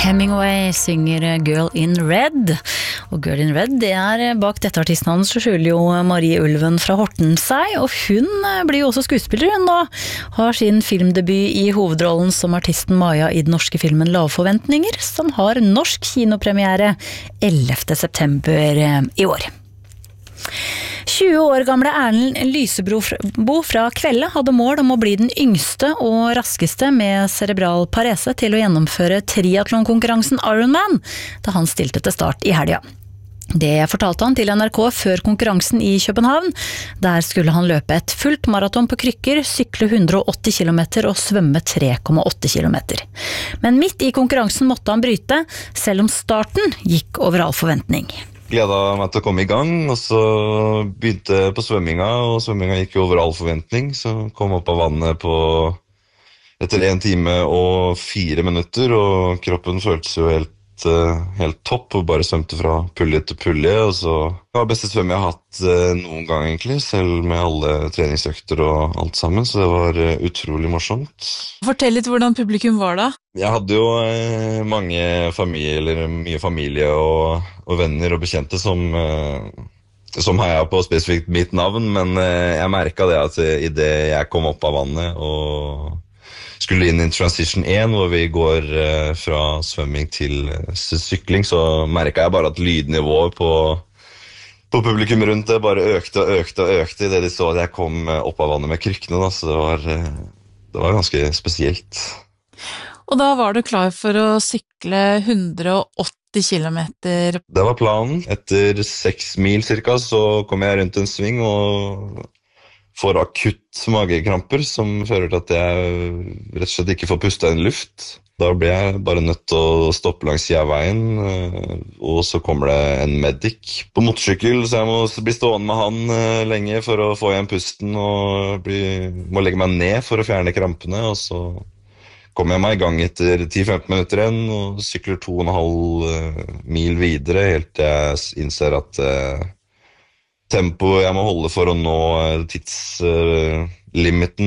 Hemingway synger Girl in Red, og Girl in Red, det bak dette artistnavnet så skjuler jo Marie Ulven fra Horten seg, og hun blir jo også skuespiller hun da, har sin filmdebut i hovedrollen som artisten Maja i den norske filmen Lavforventninger, som har norsk kinopremiere 11. september i år. 20 år gamle Erlend Lysebro fra Kvelde hadde mål om å bli den yngste og raskeste med cerebral parese til å gjennomføre triathlonkonkurransen Ironman, da han stilte til start i helga. Det fortalte han til NRK før konkurransen i København. Der skulle han løpe et fullt maraton på krykker, sykle 180 kilometer og svømme 3,8 kilometer. Men midt i konkurransen måtte han bryte, selv om starten gikk over all forventning. Gledet meg til å komme i gang, og så begynte jeg på svømminga, og svømminga gikk over all forventning, så kom opp av vannet etter 1 time og 4 minutter, og kroppen føltes jo helt topp, og bare svømte fra pulje til pulje, og så det var beste svøm jeg har hatt noen gang egentlig, selv med alle treningsøkter og alt sammen, så det var utrolig morsomt. Fortell litt hvordan publikum var da. Jeg hadde jo mye familie og venner og bekjente som heia på spesifikt mitt navn, men jeg merket det at i det jeg kom opp av vannet og skulle inn i Transition 1, hvor vi går fra svømming til sykling, så merket jeg bare at lydnivået på publikum rundt det bare økte i det de så at jeg kom opp av vannet med krykkene, da, så det var ganske spesielt. Og da var du klar for å sykle 180 kilometer. Det var planen. Etter 6 mil cirka så kom jeg rundt en sving og får akutt magekramper som fører til at jeg rett og slett ikke får puste inn luft. Da ble jeg bare nødt til å stoppe langs siden av veien, og så kommer det en medic på motorsykkel, så jeg må bli stående med han lenge for å få igjen pusten, og må legge meg ned for å fjerne krampene, og så kommer jeg meg i gang etter 10-15 minutter igjen, og sykler 2,5 mil videre, helt til jeg innser at tempoet jeg må holde for å nå tidslimiten,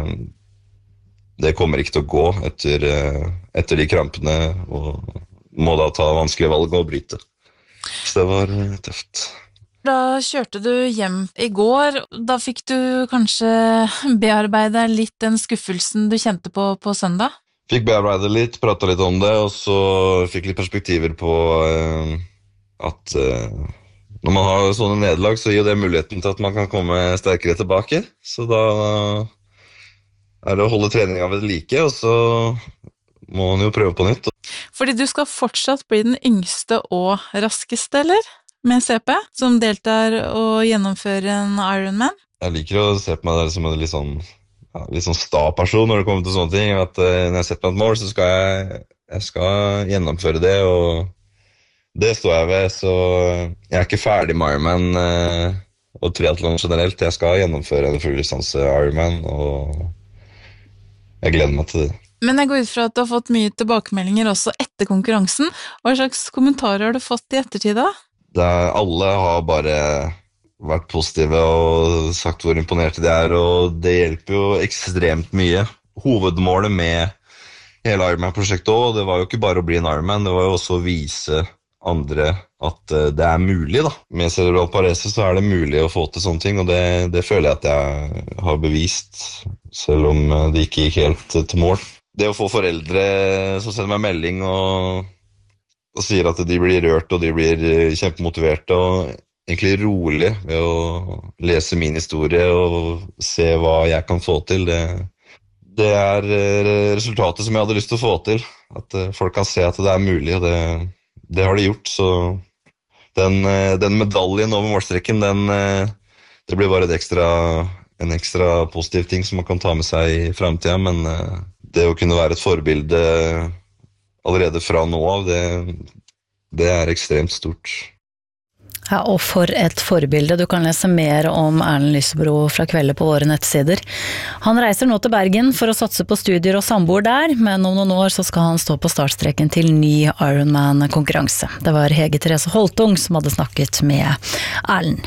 det kommer ikke til å gå etter de krampene, og må da ta vanskelige valg og bryte. Så det var tøft. Da kjørte du hjem i går, da fikk du kanskje bearbeide litt den skuffelsen du kjente på søndag? Fikk bearbeide litt, pratet litt om det, og så fikk litt perspektiver på at når man har sånne nederlag, så gir det muligheten til at man kan komme sterkere tilbake. Så da det å holde treningen ved like, og så må man jo prøve på nytt. Fordi du skal fortsatt bli den yngste og raskeste, eller? Med CP, som deltar og gjennomfører en Ironman? Jeg liker å se på meg som en litt sånn sta-person når det kommer til sånne ting. At når jeg setter meg et mål, så skal jeg gjennomføre det, og det står jeg ved, så jeg ikke ferdig med Ironman og triathlon generelt. Jeg skal gjennomføre en fulldistanse Ironman, og jeg gleder meg til det. Men jeg går ut fra at du har fått mye tilbakemeldinger også etter konkurransen. Hva slags kommentarer har du fått i ettertid da? Alle har bare vært positive og sagt hvor imponerte de og det hjelper jo ekstremt mye. Hovedmålet med hele Ironman-prosjektet også, det var jo ikke bare å bli en Ironman, det var jo også å vise andre at det mulig da. Med cerebral parese så det mulig å få til sånne ting, og det føler jeg at jeg har bevist, selv om det ikke gikk helt til mål. Det å få foreldre som sender meg melding og sier at de blir rørt, og de blir kjempemotiverte, og egentlig rolig ved å lese min historie og se hva jeg kan få til, det resultatet som jeg hadde lyst til å få til. At folk kan se at det mulig, og det har de gjort, så den medaljen over målstreken, det blir bare en ekstra positiv ting som man kan ta med seg i fremtiden, men det å kunne være et forbilde allerede fra nå av, det ekstremt stort. Ja, og for et forbilde. Du kan lese mer om Erlend Lysebro fra Kvelde på våre nettsider. Han reiser nå til Bergen for å satse på studier og samboer der, men om noen år så skal han stå på startstreken til ny Ironman-konkurranse. Det var Hege Therese Holtung som hadde snakket med Erlend.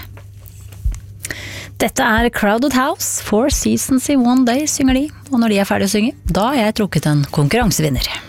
Dette Crowded House, 4 Seasons in One Day, synger de, og når de ferdig å synge, da har jeg trukket en konkurransevinner.